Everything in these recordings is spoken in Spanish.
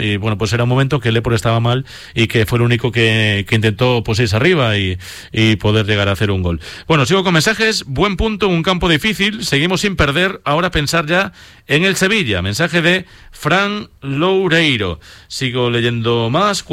y bueno, pues era un momento que el Depor estaba mal y que fue el único que intentó pues irse arriba y poder llegar a hacer un gol. Bueno, sigo con mensajes. Buen punto, un campo difícil, seguimos sin perder, ahora pensar ya en el Sevilla. Mensaje de Fran Loureiro. Sigo leyendo más.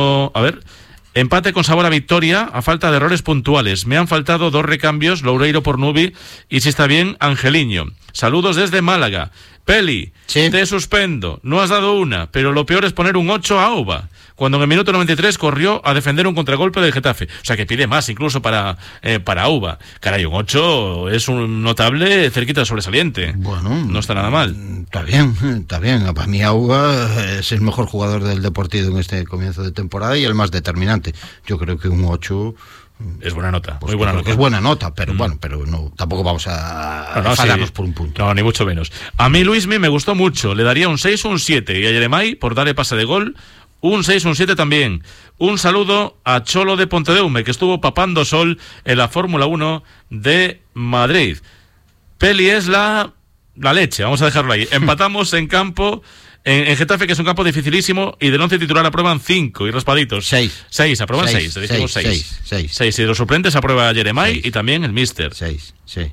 Empate con sabor a victoria a falta de errores puntuales. Me han faltado 2 recambios, Loureiro por Nubi y, si está bien, Angeliño. Saludos desde Málaga. Peli, sí. Te suspendo. No has dado una, pero lo peor es poner un 8 a Auba, cuando en el minuto 93 corrió a defender un contragolpe del Getafe. O sea, que pide más incluso para Auba. Caray, un 8 es un notable cerquita sobresaliente. Bueno, no está nada mal. Está bien. Para mí Auba es el mejor jugador del Deportivo en este comienzo de temporada y el más determinante. Yo creo que un 8... es buena nota, pues muy buena nota. Es buena nota, pero bueno, pero no, tampoco vamos a enfadarnos por un punto. No, ni mucho menos. A mí Luismi me gustó mucho, le daría un 6 o un 7, y a Yeremay, por darle pase de gol, un 6 o un 7 también. Un saludo a Cholo de Pontedeume, que estuvo papando sol en la Fórmula 1 de Madrid. Peli es la leche, vamos a dejarlo ahí. Empatamos en campo... En Getafe, que es un campo dificilísimo, y del 11 titular aprueban 5 y raspaditos. 6, aprueban 6. Decimos 6. Y de los suplentes aprueba Yeremay y también el míster. 6.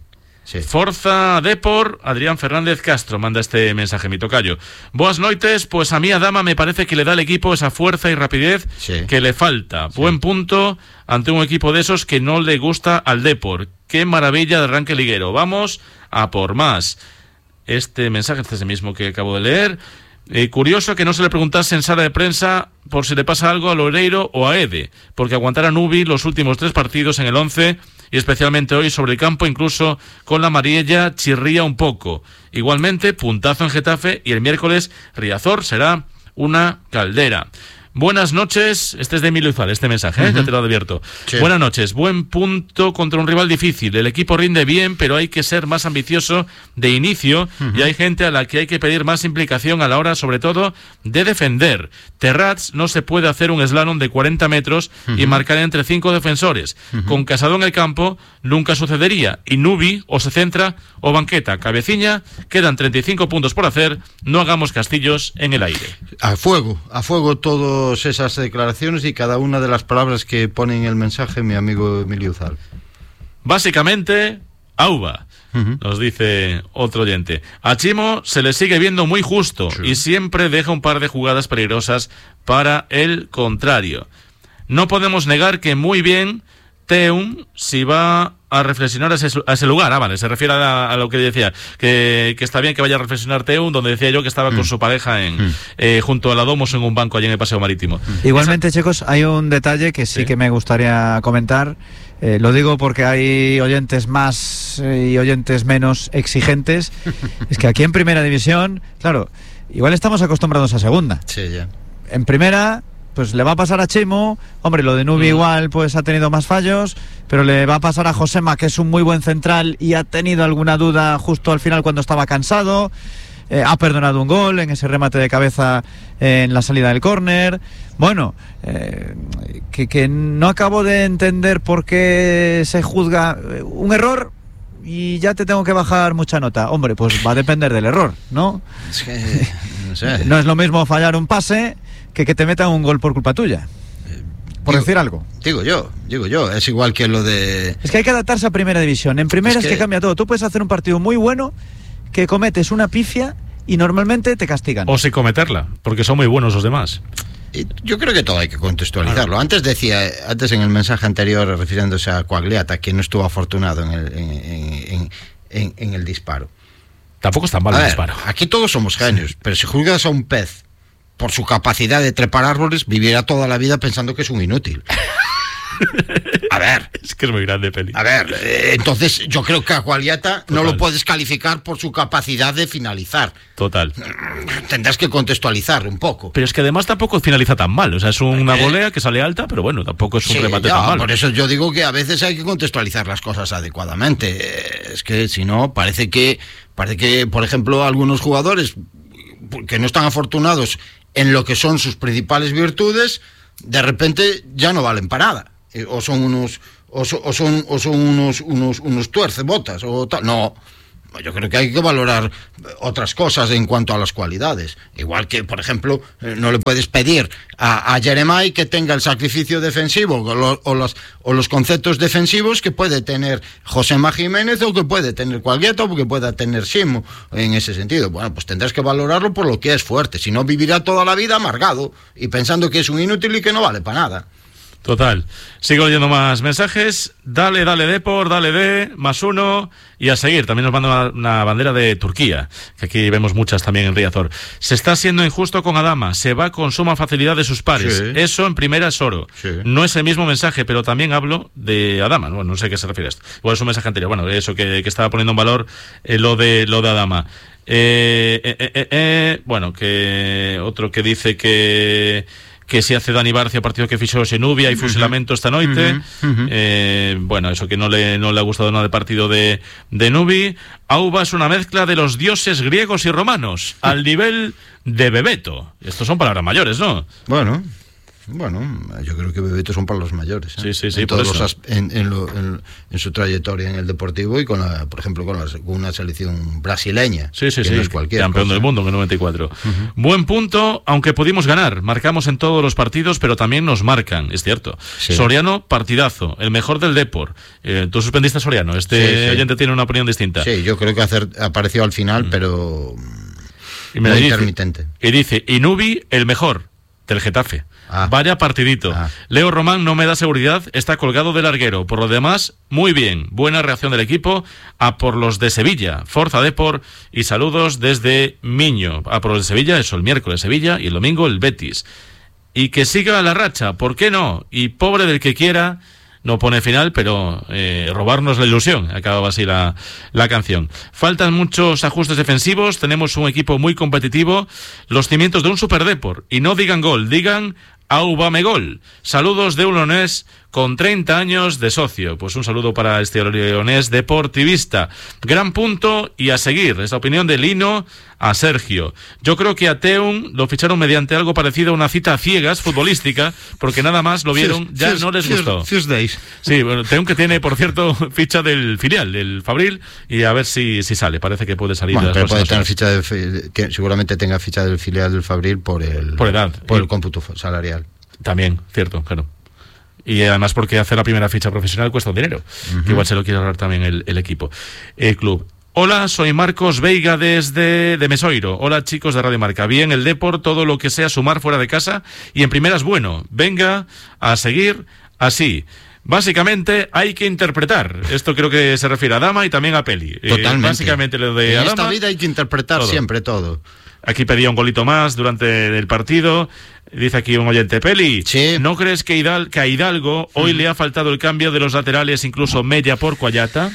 Forza Depor, Adrián Fernández Castro manda este mensaje, mi tocayo. Boas noites, pues a mí Adama me parece que le da al equipo esa fuerza y rapidez que le falta. Buen punto ante un equipo de esos que no le gusta al Depor. Qué maravilla de arranque liguero. Vamos a por más. Este mensaje es el mismo que acabo de leer. Curioso que no se le preguntase en sala de prensa por si le pasa algo a Loureiro o a Ede, porque aguantar a Nubi los últimos 3 partidos en el 11 y especialmente hoy sobre el campo, incluso con la amarilla, chirría un poco. Igualmente, puntazo en Getafe y el miércoles Riazor será una caldera. Buenas noches, este es de Emilio Izal, este mensaje, ya te lo advierto. Sí. Buenas noches, buen punto contra un rival difícil. El equipo rinde bien, pero hay que ser más ambicioso de inicio y hay gente a la que hay que pedir más implicación a la hora, sobre todo, de defender. Terrats no se puede hacer un slalom de 40 metros y marcar entre 5 defensores. Con Casado en el campo nunca sucedería y Nubi o se centra o banqueta. Cabeciña, quedan 35 puntos por hacer, no hagamos castillos en el aire. A fuego todo esas declaraciones y cada una de las palabras que pone en el mensaje mi amigo Emilio Uzal. Básicamente, Auba, nos dice otro oyente. A Chimo se le sigue viendo muy justo y siempre deja un par de jugadas peligrosas para el contrario. No podemos negar que muy bien Teun si va a reflexionar a ese lugar. Vale, se refiere a lo que decía, que está bien que vaya a reflexionar Teun, donde decía yo que estaba con su pareja junto a la Domos en un banco allí en el Paseo Marítimo. Igualmente, chicos, hay un detalle que sí que me gustaría comentar. Lo digo porque hay oyentes más y oyentes menos exigentes. Es que aquí en Primera División, claro, igual estamos acostumbrados a Segunda. Sí, ya. En Primera, pues le va a pasar a Chimo, hombre, lo de Nubi igual pues ha tenido más fallos, pero le va a pasar a Josema, que es un muy buen central y ha tenido alguna duda justo al final cuando estaba cansado, ha perdonado un gol en ese remate de cabeza en la salida del córner. Bueno, que no acabo de entender por qué se juzga un error y ya te tengo que bajar mucha nota. Hombre, pues va a depender del error, ¿no? Es que, no sé. No es lo mismo fallar un pase que te metan un gol por culpa tuya, decir algo. Digo yo, es igual que lo de... Es que hay que adaptarse a Primera División. En Primera es que cambia todo. Tú puedes hacer un partido muy bueno que cometes una pifia y normalmente te castigan. O sin cometerla, porque son muy buenos los demás. Yo creo que todo hay que contextualizarlo. Antes en el mensaje anterior, refiriéndose a Quagliata, que no estuvo afortunado en el disparo. Tampoco es tan malo el disparo. Aquí todos somos genios, pero si juzgas a un pez por su capacidad de trepar árboles, vivirá toda la vida pensando que es un inútil. A ver. Es que es muy grande, Peli. A ver, entonces yo creo que a Quagliata no lo puedes calificar por su capacidad de finalizar. Total. Tendrás que contextualizar un poco. Pero es que además tampoco finaliza tan mal. O sea, es una volea que sale alta, pero bueno, tampoco es un remate tan mal. Por eso yo digo que a veces hay que contextualizar las cosas adecuadamente. Es que si no, parece que, por ejemplo, algunos jugadores que no están afortunados en lo que son sus principales virtudes, de repente ya no valen para nada. O son unos tuercebotas o tal. No, yo creo que hay que valorar otras cosas en cuanto a las cualidades. Igual que, por ejemplo, no le puedes pedir a Jeremai que tenga el sacrificio defensivo o los conceptos defensivos que puede tener Josema Jiménez o que puede tener Cualgueta o que pueda tener Simo en ese sentido. Bueno, pues tendrás que valorarlo por lo que es fuerte. Si no, vivirá toda la vida amargado y pensando que es un inútil y que no vale para nada. Total. Sigo leyendo más mensajes. Dale Depor, dale D, +1 y a seguir. También nos manda una bandera de Turquía, que aquí vemos muchas también en Riazor. Se está siendo injusto con Adama, se va con suma facilidad de sus pares. Sí. Eso en primera es oro. Sí. No es el mismo mensaje, pero también hablo de Adama. Bueno, no sé a qué se refiere esto. Igual es un mensaje anterior. Bueno, eso que estaba poniendo en valor lo de Adama. Bueno, que otro que dice que si hace Dani Barcia partido que fixou Xenubia e fusilamento esta noite. Bueno, eso que no le ha gustado nada del partido de Nubi. Auba es una mezcla de los dioses griegos y romanos al nivel de Bebeto. Estos son palabras mayores, ¿no? Bueno, yo creo que Bebeto son para los mayores, ¿eh? Sí, en todos los en su trayectoria en el Deportivo y por ejemplo con una selección brasileña. Sí, no es cualquier campeón del mundo en el 94. Buen punto, aunque pudimos ganar. Marcamos en todos los partidos, pero también nos marcan, es cierto. Sí. Soriano, partidazo, el mejor del Depor. Tú suspendiste a Soriano. Oyente tiene una opinión distinta. Sí, yo creo que apareció al final, pero muy intermitente. Y dice, Inubi, el mejor del Getafe. Vaya partidito. Leo Román no me da seguridad, está colgado de larguero. Por lo demás, muy bien. Buena reacción del equipo. A por los de Sevilla. Forza Depor y saludos desde Miño. A por los de Sevilla, eso el miércoles Sevilla y el domingo el Betis. Y que siga la racha, ¿por qué no? Y pobre del que quiera, no pone final, pero robarnos la ilusión. Acababa así la canción. Faltan muchos ajustes defensivos. Tenemos un equipo muy competitivo. Los cimientos de un Super Depor. Y no digan gol, digan Aubamegol. Saludos de un leonés con 30 años de socio. Pues un saludo para este leonés deportivista. Gran punto y a seguir. Es la opinión de Lino a Sergio. Yo creo que a Teun lo ficharon mediante algo parecido a una cita a ciegas futbolística, porque nada más lo vieron, no les gustó. Sí, bueno, Teun que tiene, por cierto, ficha del filial, del Fabril, y a ver si sale. Parece que puede salir. Bueno, pero puede tener seguramente tenga ficha del filial del Fabril por edad, por el cómputo salarial. También, cierto, claro. Y además porque hacer la primera ficha profesional cuesta un dinero, que igual se lo quiere ahorrar también el equipo, el club. Hola, soy Marcos Veiga desde Mesoiro. Hola chicos de Radio Marca. Bien, el Depor, todo lo que sea sumar fuera de casa y en primeras bueno. Venga a seguir así. Básicamente hay que interpretar. Esto creo que se refiere a Adama y también a Peli. Totalmente. Básicamente lo de Adama. En esta vida hay que interpretar siempre todo. Aquí pedía un golito más durante el partido. Dice aquí un oyente, Peli, sí. ¿No crees que a Hidalgo hoy le ha faltado el cambio de los laterales, incluso Mella por Cuallata?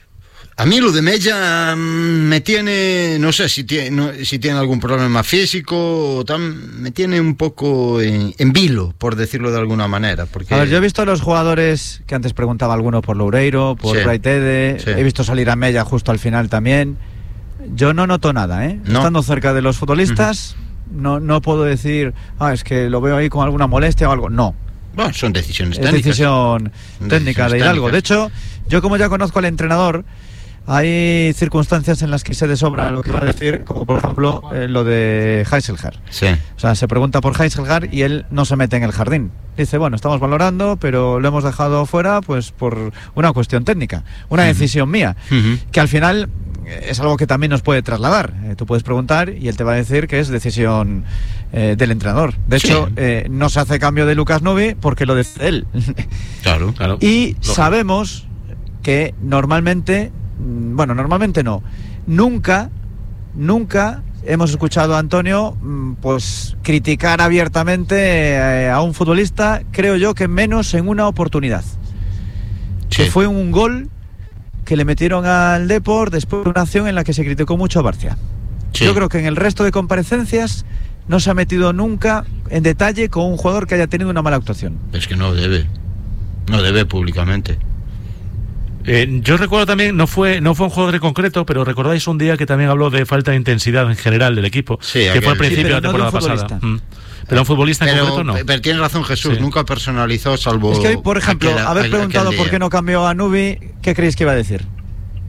A mí lo de Mella me tiene, no sé si tiene algún problema físico, me tiene un poco en vilo, por decirlo de alguna manera. Porque... A ver, yo he visto a los jugadores, que antes preguntaba alguno por Loureiro, por Braitede, he visto salir a Mella justo al final también. Yo no noto nada, ¿eh? No. Estando cerca de los futbolistas, no puedo decir, es que lo veo ahí con alguna molestia o algo. No. Bueno, son decisiones técnicas. Es decisión técnica de Hidalgo. De hecho, yo como ya conozco al entrenador, hay circunstancias en las que se desobra lo que va a decir, como por ejemplo lo de Heiselgar. Sí. O sea, se pregunta por Heiselgar y él no se mete en el jardín. Dice, bueno, estamos valorando, pero lo hemos dejado fuera pues por una cuestión técnica, una decisión mía, que al final es algo que también nos puede trasladar. Tú puedes preguntar y él te va a decir que es decisión del entrenador. De hecho, no se hace cambio de Lucas Nubi porque lo decide él. Claro. Y sabemos que normalmente no. Nunca hemos escuchado a Antonio pues criticar abiertamente a un futbolista, creo yo que menos en una oportunidad. Sí. Que fue un gol que le metieron al Depor después de una acción en la que se criticó mucho a Barcia. Sí. Yo creo que en el resto de comparecencias no se ha metido nunca en detalle con un jugador que haya tenido una mala actuación. Es que no debe públicamente. Yo recuerdo también, no fue un jugador en concreto, pero recordáis un día que también habló de falta de intensidad en general del equipo, que fue al principio de la temporada pasada. Pero un futbolista en concreto no. Pero tiene razón Jesús, nunca personalizó, salvo... Es que hoy, por ejemplo, haber preguntado por qué no cambió a Nubi, ¿qué creéis que iba a decir?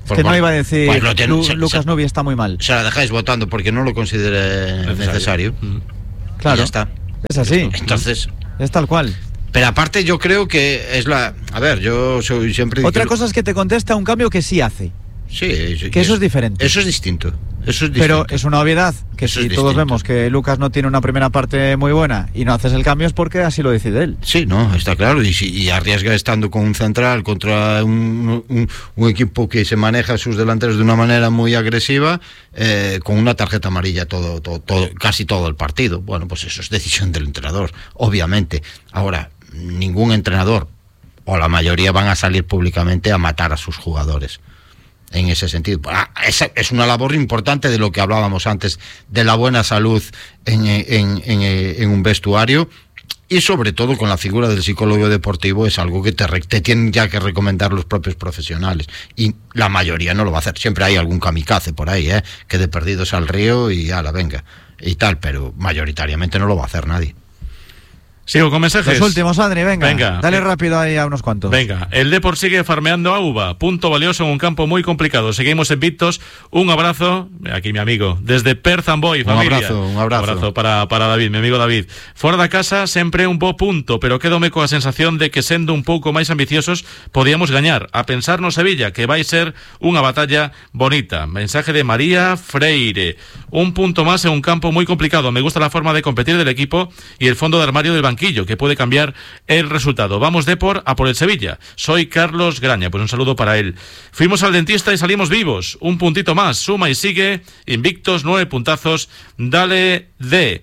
Es que no iba a decir, pues Lucas Nubi está muy mal. Se la dejáis votando porque no lo considere necesario. Claro, ya está. Es así. Entonces, es tal cual. Pero aparte yo creo que es la... A ver, yo soy siempre... Otra cosa es que te contesta un cambio que sí hace. Sí, que eso es diferente. Eso es distinto. Pero es una obviedad que eso si todos vemos que Lucas no tiene una primera parte muy buena y no haces el cambio es porque así lo decide él. Sí, no, está claro. Y arriesga estando con un central contra un equipo que se maneja sus delanteros de una manera muy agresiva, con una tarjeta amarilla casi todo el partido. Bueno, pues eso es decisión del entrenador, obviamente. Ahora, ningún entrenador o la mayoría van a salir públicamente a matar a sus jugadores. En ese sentido, es una labor importante de lo que hablábamos antes, de la buena salud en un vestuario, y sobre todo con la figura del psicólogo deportivo es algo que te tienen ya que recomendar los propios profesionales, y la mayoría no lo va a hacer. Siempre hay algún kamikaze por ahí, que de perdidos al río y ala, venga, y tal, pero mayoritariamente no lo va a hacer nadie. Sigo con mensajes. Los últimos, Adri, venga. Dale rápido ahí a unos cuantos. Venga, el Depor sigue farmeando a Uva. Punto valioso en un campo muy complicado. Seguimos invictos. Un abrazo, aquí mi amigo, desde Perth and Boy, familia. Un abrazo para David, mi amigo David. Fora da casa, sempre un bo punto, pero quedome coa sensación de que sendo un pouco máis ambiciosos podíamos gañar. A pensar no Sevilla, que vai ser unha batalla bonita. Mensaje de María Freire. Un punto más en un campo muy complicado. Me gusta la forma de competir del equipo y el fondo de armario del banquillo, que puede cambiar el resultado. Vamos Depor a por el Sevilla. Soy Carlos Graña, pues un saludo para él. Fuimos al dentista y salimos vivos. Un puntito más, suma y sigue. Invictos, 9 puntazos. Dale de...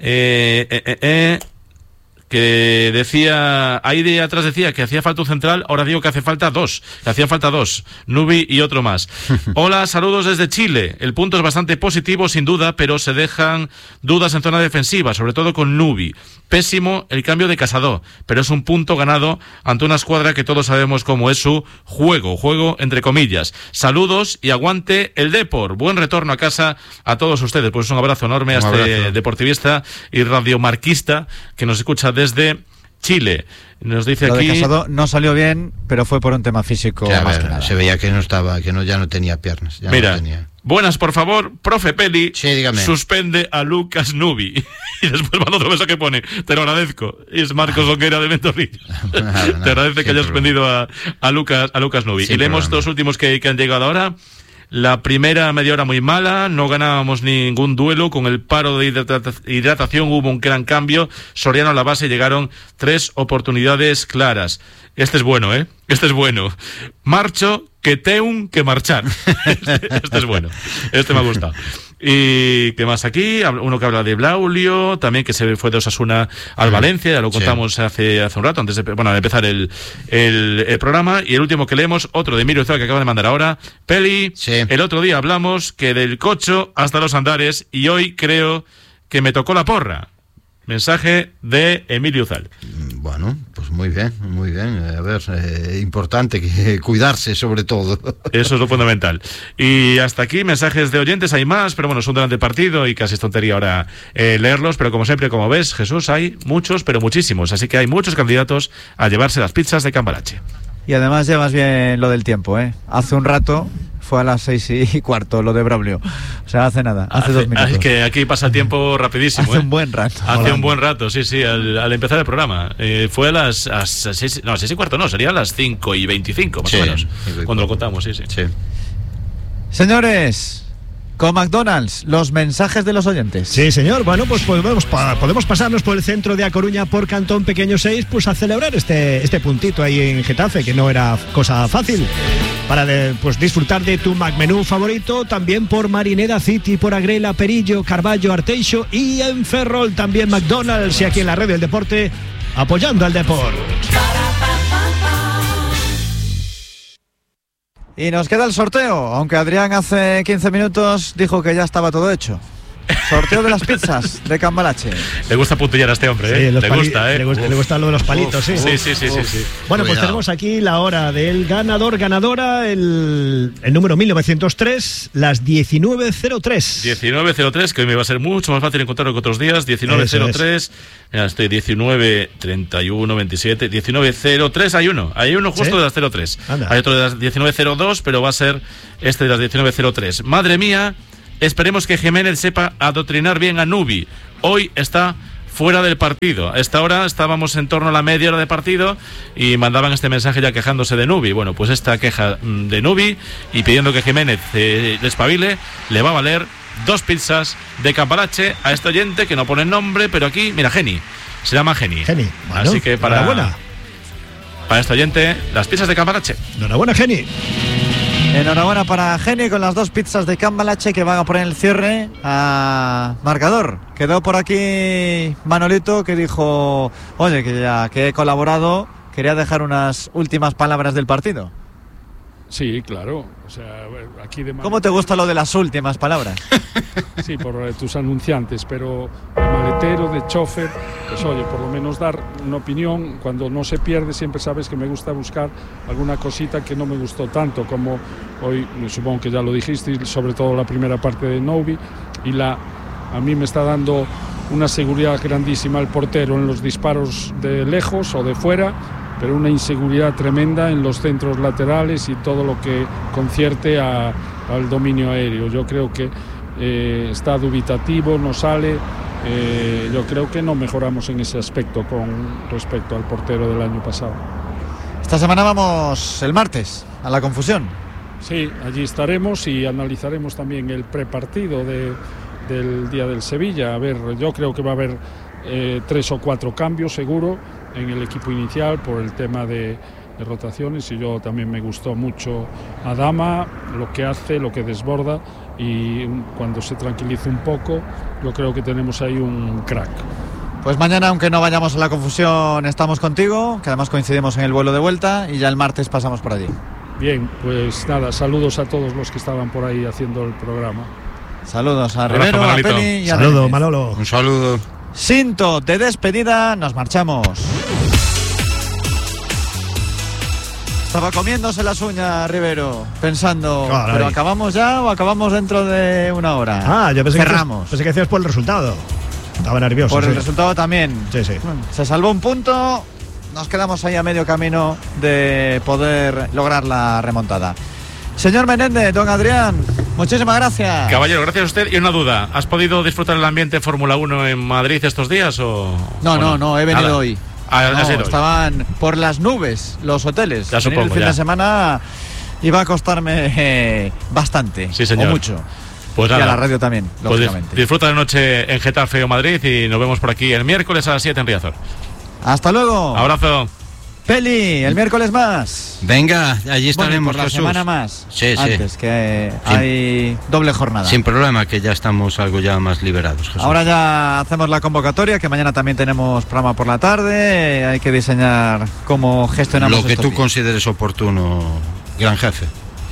que decía, ahí de atrás decía que hacía falta un central, ahora digo que hace falta dos, que hacía falta dos, Nubi y otro más. Hola, saludos desde Chile. El punto es bastante positivo sin duda, pero se dejan dudas en zona defensiva, sobre todo con Nubi. Pésimo el cambio de Casado, pero es un punto ganado ante una escuadra que todos sabemos cómo es su juego entre comillas. Saludos y aguante el Depor. Buen retorno a casa a todos ustedes. Pues un abrazo enorme a este deportivista y radiomarquista que nos escucha desde Chile. Nos dice lo aquí... de Casado no salió bien, pero fue por un tema físico. Más que nada. Se veía que no estaba, que ya no tenía piernas. Mira, no tenía. Buenas, por favor, profe Peli, sí, dígame. Suspende a Lucas Nubi. Y después manda otro beso que pone, te lo agradezco. Es Marcos Longuera de Ventorrillo. Te agradece que haya suspendido a Lucas Nubi. Y leemos dos últimos que han llegado ahora. La primera media hora muy mala, no ganábamos ningún duelo, con el paro de hidratación hubo un gran cambio, Soriano a la base, llegaron 3 oportunidades claras. Este es bueno, este es bueno. Marcho, que teun que marchar. Este es bueno, este me ha gustado. Y qué más aquí, uno que habla de Braulio, también que se fue de Osasuna al Valencia, ya lo contamos hace un rato, antes de empezar el programa. Y el último que leemos, otro de Emilio Zara que acaba de mandar ahora. Peli, el otro día hablamos que del Cocho hasta los Andares y hoy creo que me tocó la porra. Mensaje de Emilio Zal. Bueno, pues muy bien. A ver, importante que cuidarse sobre todo. Eso es lo fundamental. Y hasta aquí mensajes de oyentes, hay más, pero bueno, es un delante partido y casi es tontería ahora leerlos, pero como siempre, como ves, Jesús, hay muchos, pero muchísimos, así que hay muchos candidatos a llevarse las pizzas de Cambalache. Y además llevas bien lo del tiempo, Hace un rato fue a las 6:15 lo de Braulio. O sea, hace nada, hace 2 minutos. Es que aquí pasa el tiempo rapidísimo. Hace un buen rato. Hace un buen rato, sí, al empezar el programa. Fue a las 6:15, no, sería a las 5:25, más o menos. Cuando lo contamos, sí. Señores, con McDonald's, los mensajes de los oyentes. Sí, señor. Bueno, pues podemos pasarnos por el centro de A Coruña, por Cantón Pequeño 6, pues a celebrar este puntito ahí en Getafe, que no era cosa fácil, para disfrutar de tu McMenú favorito, también por Marineda City, por Agrela, Perillo, Carballo, Arteixo y en Ferrol también McDonald's, y aquí en la red del deporte, apoyando al deporte. Y nos queda el sorteo, aunque Adrián hace 15 minutos dijo que ya estaba todo hecho. Sorteo de las pizzas de Cambalache. Le gusta puntillar a este hombre, Sí, le gusta, le gusta lo de los palitos, sí. Sí. Bueno, pues tenemos aquí la hora del ganadora, el número 1903, las 19:03. 19:03, que hoy me va a ser mucho más fácil encontrarlo que otros días. 19:03, mira, estoy 19:31, 27, 19:03, hay uno justo de las 03. Anda. Hay otro de las 19:02, pero va a ser este de las 19:03. Madre mía, esperemos que Jiménez sepa adoctrinar bien a Nubi. Hoy está fuera del partido. A esta hora estábamos en torno a la media hora de partido y mandaban este mensaje ya quejándose de Nubi. Bueno, pues esta queja de Nubi y pidiendo que Jiménez despabile, le va a valer 2 pizzas de Cambalache a este oyente que no pone nombre, pero aquí, mira, Geni. Se llama Geni. Bueno, así que para este oyente, las pizzas de Cambalache. Enhorabuena, Geni. Enhorabuena para Geni con las 2 pizzas de Cambalache que van a poner el cierre a marcador. Quedó por aquí Manolito que dijo, oye, que ya que he colaborado, quería dejar unas últimas palabras del partido. Sí, claro. O sea, aquí de ¿Cómo te gusta lo de las últimas palabras? Sí, por tus anunciantes, pero de maletero, de chofer, pues oye, por lo menos dar una opinión. Cuando no se pierde, siempre sabes que me gusta buscar alguna cosita que no me gustó tanto, como hoy, supongo que ya lo dijiste, sobre todo la primera parte de Nubi, y a mí me está dando una seguridad grandísima el portero en los disparos de lejos o de fuera, pero una inseguridad tremenda en los centros laterales y todo lo que concierte al dominio aéreo. Yo creo que está dubitativo, no sale. Yo creo que no mejoramos en ese aspecto con respecto al portero del año pasado. Esta semana vamos el martes a la Confusión. Sí, allí estaremos y analizaremos también el prepartido del día del Sevilla. A ver, yo creo que va a haber 3 o 4 cambios seguro en el equipo inicial por el tema de rotaciones, y yo también me gustó mucho Adama, lo que hace, lo que desborda, y cuando se tranquiliza un poco yo creo que tenemos ahí un crack. Pues mañana, aunque no vayamos a la Confusión, estamos contigo, que además coincidimos en el vuelo de vuelta, y ya el martes pasamos por allí. Bien, pues nada, saludos a todos los que estaban por ahí haciendo el programa. Saludos a Rivero, a Peli y a Saludo, Manolo. Un saludo. Cinto de despedida, nos marchamos. Estaba comiéndose las uñas Rivero, pensando, Caray. ¿pero acabamos ya o acabamos dentro de una hora? Yo pensé Cerramos. pensé que decías por el resultado. Estaba nervioso. Por el sí. resultado también. Sí. Se salvó un punto, nos quedamos ahí a medio camino de poder lograr la remontada. Señor Menéndez, don Adrián, muchísimas gracias. Caballero, gracias a usted. Y una duda, ¿has podido disfrutar el ambiente Fórmula 1 en Madrid estos días o...? No, he venido Nada. hoy. ¿Has ido hoy? Estaban por las nubes los hoteles. Ya Venir supongo, el fin ya. de semana iba a costarme bastante. Sí, señor. O mucho. Pues y nada. a la radio también, Pues lógicamente. disfruta la noche en Getafe o Madrid y nos vemos por aquí el miércoles a las 7 en Riazor. Hasta luego. Abrazo. Peli, el miércoles más. Venga, allí Bueno, y estaremos, por la Jesús. semana más. Sí. Antes, que hay doble jornada. Sin problema, que ya estamos algo ya más liberados, Jesús. Ahora ya hacemos la convocatoria, que mañana también tenemos programa por la tarde. Hay que diseñar cómo gestionamos lo que estos tú días. consideres oportuno, gran jefe.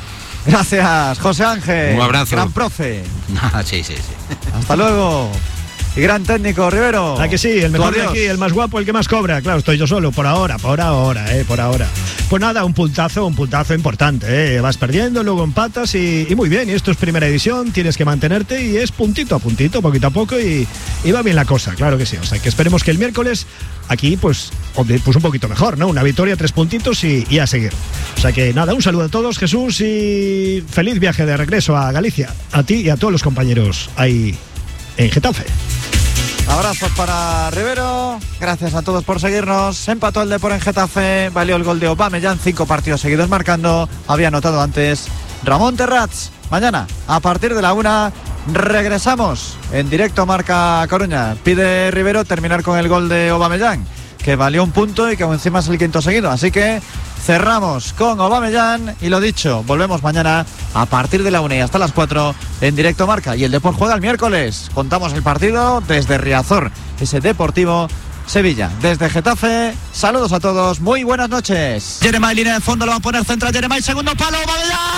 Gracias, José Ángel. Un abrazo. Gran profe. Sí. Hasta luego. Y gran técnico, Rivero. ¿A que sí? El mejor de Adiós. aquí, el más guapo, el que más cobra. Claro, estoy yo solo, por ahora. Por ahora. Pues nada, un puntazo importante, Vas perdiendo, luego empatas y muy bien. Y esto es primera edición, tienes que mantenerte y es puntito a puntito, poquito a poco y va bien la cosa, claro que sí. O sea, que esperemos que el miércoles aquí, pues un poquito mejor, ¿no? Una victoria, 3 puntitos y a seguir. O sea que nada, un saludo a todos, Jesús, y feliz viaje de regreso a Galicia. A ti y a todos los compañeros ahí en Getafe. Abrazos para Rivero. Gracias a todos por seguirnos. Empató el Depor en Getafe. Valió el gol de Aubameyang. 5 partidos seguidos marcando. Había anotado antes Ramón Terrats. Mañana, a partir de la 1, regresamos en directo Marca Coruña. Pide Rivero terminar con el gol de Aubameyang, que valió un punto y que encima es el 5º seguido. Así que cerramos con Aubameyang y lo dicho, volvemos mañana a partir de la 1 y hasta las 4 en directo Marca. Y el Depor juega el miércoles. Contamos el partido desde Riazor, ese Deportivo Sevilla. Desde Getafe, saludos a todos, muy buenas noches. Jeremai, línea de fondo, lo va a poner central Jeremai, segundo palo, Aubameyang.